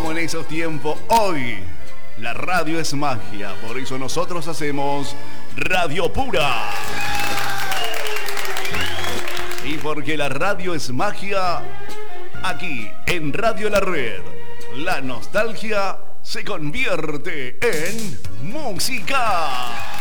como en esos tiempos. Hoy la radio es magia, por eso nosotros hacemos Radio Pura. Y porque la radio es magia, aquí en Radio La Red, la nostalgia se convierte en música.